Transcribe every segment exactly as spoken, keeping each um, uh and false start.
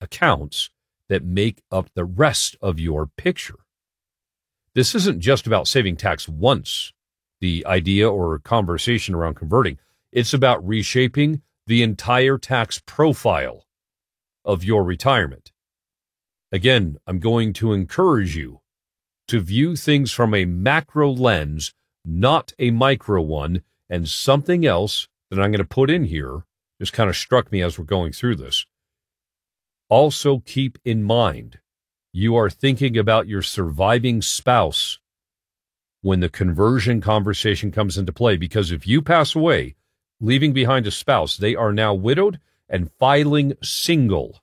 accounts that make up the rest of your picture. This isn't just about saving tax once, the idea or conversation around converting. It's about reshaping the entire tax profile of your retirement. Again, I'm going to encourage you to view things from a macro lens, not a micro one. And something else that I'm going to put in here just kind of struck me as we're going through this. Also keep in mind, you are thinking about your surviving spouse when the conversion conversation comes into play, because if you pass away, leaving behind a spouse, they are now widowed and filing single.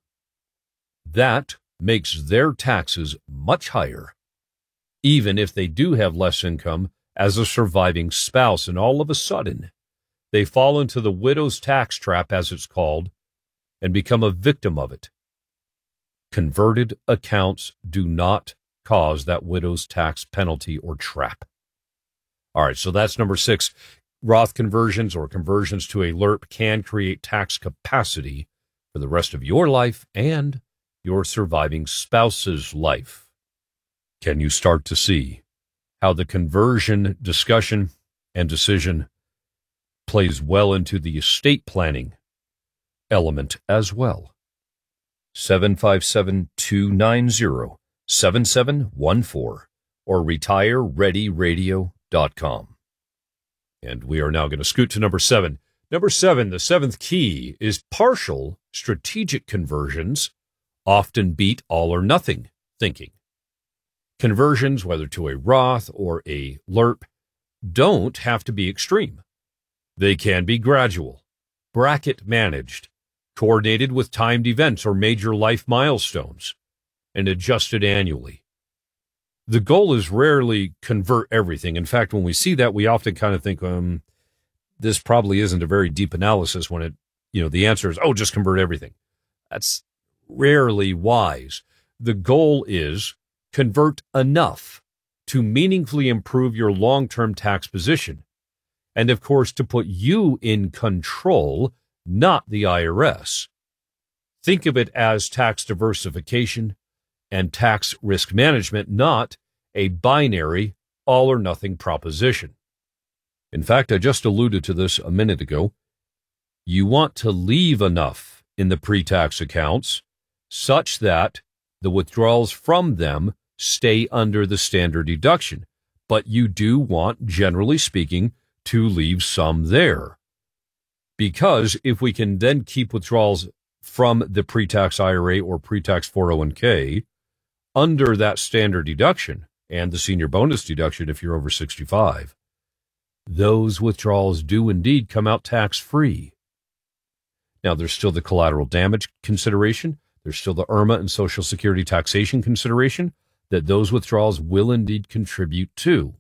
That makes their taxes much higher, even if they do have less income as a surviving spouse, and all of a sudden, they fall into the widow's tax trap, as it's called, and become a victim of it. Converted accounts do not cause that widow's tax penalty or trap. All right, so that's number six. Roth conversions or conversions to a L R P can create tax capacity for the rest of your life and your surviving spouse's life. Can you start to see how the conversion discussion and decision plays well into the estate planning element as well? seven five seven, two nine zero, seven seven one four or retire ready radio dot com. And we are now going to scoot to number seven. Number seven, the seventh key is partial strategic conversions often beat all or nothing thinking. Conversions, whether to a Roth or a L R P, don't have to be extreme. They can be gradual, bracket managed, coordinated with timed events or major life milestones, and adjusted annually. The goal is rarely convert everything. In fact, when we see that, we often kind of think, um, this probably isn't a very deep analysis when it, you know, the answer is, oh, just convert everything. That's rarely wise. The goal is convert enough to meaningfully improve your long-term tax position. And of course, to put you in control, not the I R S. Think of it as tax diversification and tax risk management, not a binary all or nothing proposition. In fact, I just alluded to this a minute ago. You want to leave enough in the pre-tax accounts such that the withdrawals from them stay under the standard deduction. But you do want, generally speaking, to leave some there. Because if we can then keep withdrawals from the pre-tax I R A or pre-tax four oh one k under that standard deduction and the senior bonus deduction if you're over sixty-five, those withdrawals do indeed come out tax-free. Now, there's still the collateral damage consideration. There's still the I R M A and Social Security taxation consideration that those withdrawals will indeed contribute to.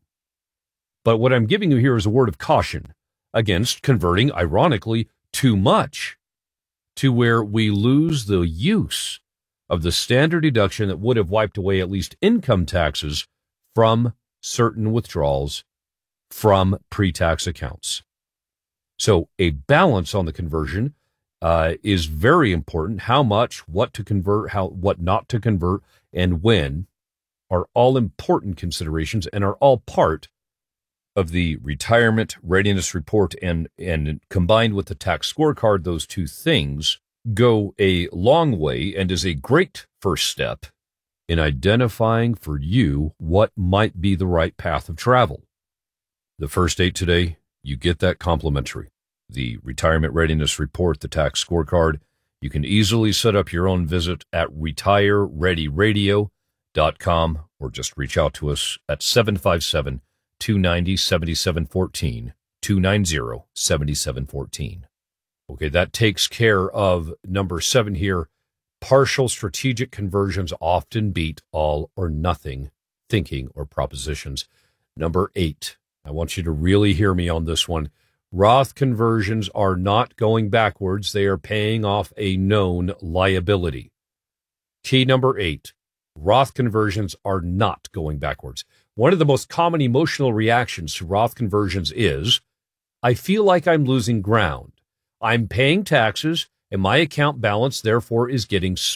But what I'm giving you here is a word of caution against converting, ironically, too much to where we lose the use of the standard deduction that would have wiped away at least income taxes from certain withdrawals from pre-tax accounts. So a balance on the conversion uh, is very important. How much, what to convert, how, what not to convert, and when are all important considerations and are all part of the retirement readiness report, and, and combined with the tax scorecard, those two things go a long way and is a great first step in identifying for you what might be the right path of travel. The first date today, you get that complimentary. The retirement readiness report, the tax scorecard. You can easily set up your own visit at retire ready radio dot com or just reach out to us at seven five seven, two nine zero, seven seven one four, two nine zero, seven seven one four. Okay, that takes care of number seven here. Partial strategic conversions often beat all or nothing thinking or propositions. Number eight, I want you to really hear me on this one. Roth conversions are not going backwards. They are paying off a known liability. Key number eight, Roth conversions are not going backwards. One of the most common emotional reactions to Roth conversions is, I feel like I'm losing ground. I'm paying taxes, and my account balance, therefore, is getting